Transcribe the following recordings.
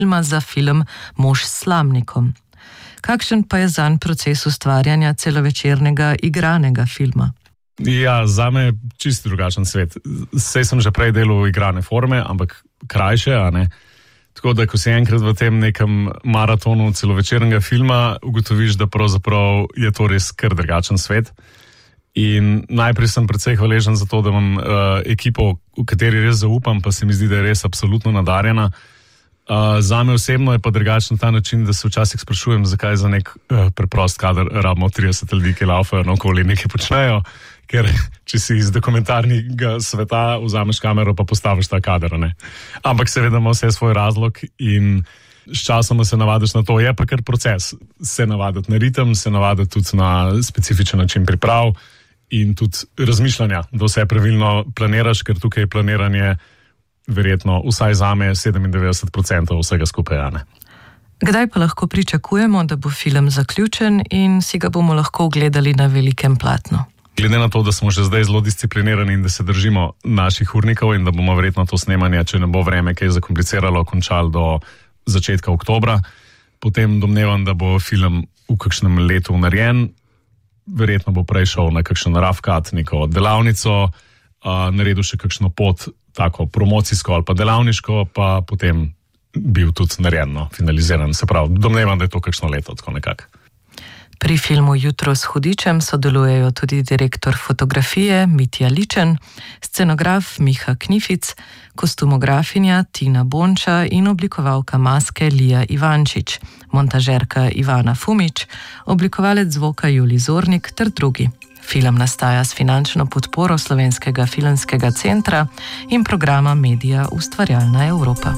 filma za film Mož s slamnikom. Kakšen pa je zanj proces ustvarjanja celovečernega igranega filma? Ja, zame je čisto drugačen svet. Saj sem že prej delal igrane forme, ampak krajše, a ne? Tako da, ko si enkrat v tem nekem maratonu celovečernega filma, ugotoviš, da pravzaprav je to res kar drugačen svet. In najprej sem precej hvaležen za to, da imam ekipo, v kateri res zaupam, pa se mi zdi, da je res absolutno nadarjena. Zame osebno je pa drugačen ta način, da se včasih sprašujem, zakaj za nek preprost kader rabimo 30 ljudi, ki laufajo naokoli nekaj počnejo, ker če si iz dokumentarnega sveta vzameš kamero, pa postaviš ta kader, ne. Ampak seveda ima vse svoj razlog in s časom se navadiš na to, je pa kar proces. Se navaditi na ritem, se navaditi tudi na specifičen način priprav in tudi razmišljanja, da vse pravilno planiraš, ker tukaj je planiranje verjetno vsaj zame 97% vsega skupaj, ne. Kdaj pa lahko pričakujemo, da bo film zaključen in si ga bomo lahko ogledali na velikem platnu? Glede na to, da smo že zdaj zelo disciplinirani in da se držimo naših urnikov in da bomo verjetno to snemanje, če ne bo vreme kaj zakompliciralo, končali do začetka oktobra, potem domnevam, da bo film v kakšnem letu narejen, verjetno bo prej šel na kakšen rough cut, neko delavnico, naredil še kakšno pot, tako promocijsko ali pa delavniško, pa potem bil tudi narejen, finaliziran. Se pravi, domnevam, da je to kakšno leto, tako nekako. Pri filmu Jutro s hudičem sodelujejo tudi direktor fotografije Mitja Ličen, scenograf Miha Knific, kostumografinja Tina Bonča in oblikovalka maske Lija Ivančič, montažerka Ivana Fumič, oblikovalec zvoka Julij Zornik ter drugi. Film nastaja s finančno podporo Slovenskega filmskega centra in programa Medija Ustvarjalna Evropa.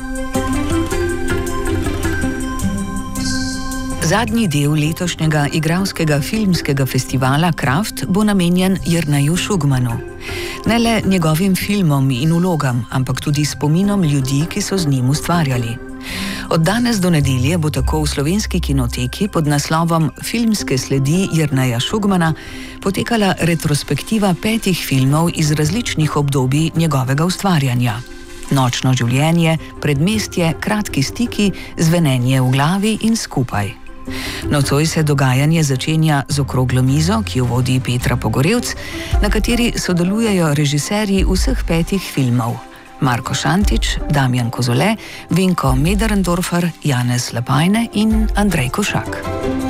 Zadnji del letošnjega igralskega filmskega festivala Kraft bo namenjen Jerneju Šugmanu. Ne le njegovim filmom in vlogam, ampak tudi spominom ljudi, ki so z njim ustvarjali. Od danes do nedelje bo tako v Slovenski kinoteki pod naslovom Filmske sledi Jerneja Šugmana potekala retrospektiva 5 filmov iz različnih obdobij njegovega ustvarjanja. Nočno življenje, Predmestje, Kratki stiki, Zvenenje v glavi in Skupaj. Nocoj se dogajanje začenja z okroglo mizo, ki jo vodi Petra Pogorevc, na kateri sodelujejo režiserji vseh 5 filmov. Marko Šantič, Damjan Kozole, Vinko Mederendorfer, Janez Lapajne in Andrej Košak.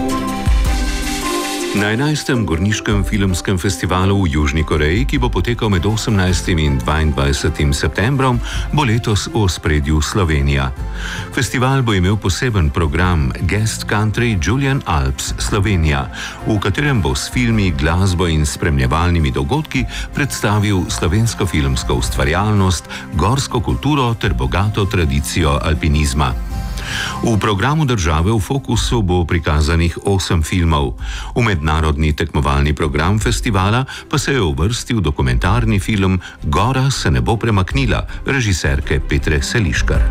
Na 11. Gorniškem filmskem festivalu v Južni Koreji, ki bo potekal med 18. in 22. septembrom, bo letos v ospredju Slovenija. Festival bo imel poseben program Guest Country Julian Alps Slovenija, v katerem bo s filmi, glasbo in spremljevalnimi dogodki predstavil slovensko filmsko ustvarjalnost, gorsko kulturo ter bogato tradicijo alpinizma. V programu države v fokusu bo prikazanih 8 filmov. V mednarodni tekmovalni program festivala pa se je uvrstil dokumentarni film Gora se ne bo premaknila, režiserke Petre Seliškar.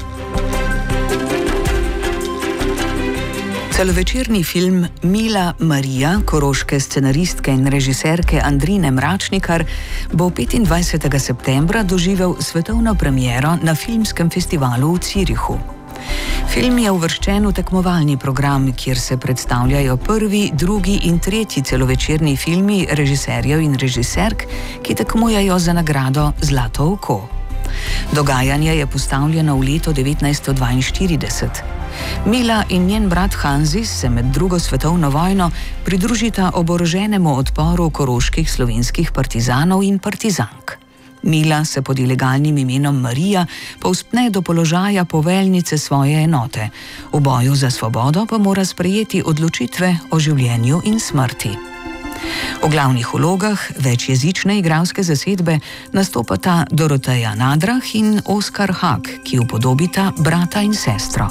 Celovečerni film Mila Marija, koroške scenaristke in režiserke Andrine Mračnikar, bo 25. septembra doživel svetovno premiero na filmskem festivalu v Zürichu. Film je uvrščen v tekmovalni program, kjer se predstavljajo prvi, drugi in tretji celovečerni filmi režiserjev in režiserk, ki tekmujejo za nagrado Zlato oko. Dogajanje je postavljeno v leto 1942. Mila in njen brat Hanzis se med drugo svetovno vojno pridružita oboroženemu odporu koroških slovenskih partizanov in partizank. Mila se pod ilegalnim imenom Marija povzpne do položaja poveljnice svoje enote. V boju za svobodo pa mora sprejeti odločitve o življenju in smrti. V glavnih vlogah večjezične igralske zasedbe nastopata Doroteja Nadrah in Oskar Hak, ki upodobita brata in sestro.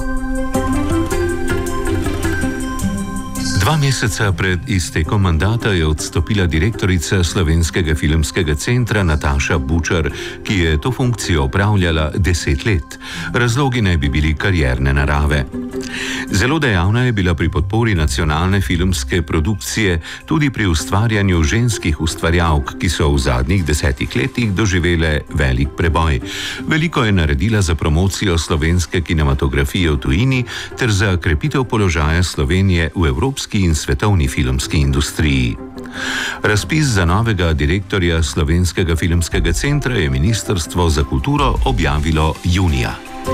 2 meseca pred iztekom mandata je odstopila direktorica Slovenskega filmskega centra Nataša Bučar, ki je to funkcijo opravljala 10 let. Razlogi naj bi bili karierne narave. Zelo dejavna je bila pri podpori nacionalne filmske produkcije tudi pri ustvarjanju ženskih ustvarjalk, ki so v zadnjih 10 letih doživele velik preboj. Veliko je naredila za promocijo slovenske kinematografije v tujini ter za krepitev položaja Slovenije v evropski in svetovni filmski industriji. Razpis za novega direktorja Slovenskega filmskega centra je Ministrstvo za kulturo objavilo junija.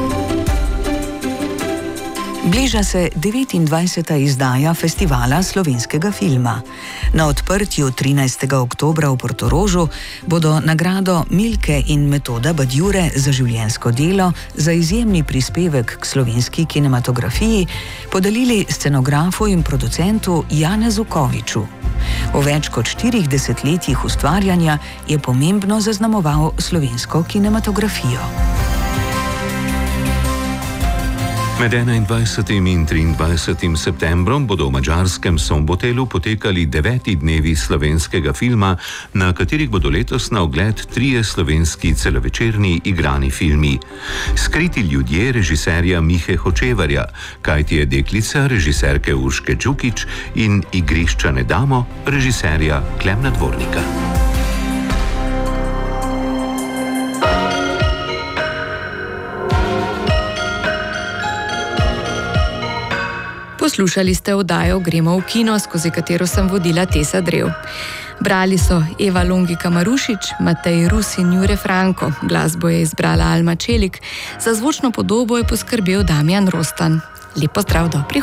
Bliža se 29. izdaja Festivala slovenskega filma. Na odprtju 13. oktobra v Portorožu bodo nagrado Milke in Metoda Badjure za življenjsko delo za izjemni prispevek k slovenski kinematografiji podelili scenografu in producentu Janezu Koviču. V več kot 40 letih ustvarjanja je pomembno zaznamoval slovensko kinematografijo. Med 21. in 23. septembrom bodo v madžarskem Sombotelu potekali 9 dnevi slovenskega filma, na katerih bodo letos na ogled 3 slovenski celovečerni igrani filmi. Skriti ljudje režiserja Mihe Hočevarja, Kajti je deklica režiserke Urške Đukić in Igrišča ne damo režiserja Klemna Dvornika. Poslušali ste oddajo Gremo v kino, skozi katero sem vodila Tesa Drev. Brali so Eva Longika Marušič, Matej Rus in Jure Franko. Glasbo je izbrala Alma Čelik, za zvočno podobo je poskrbel Damjan Rostan. Lep pozdrav do prihodnjič.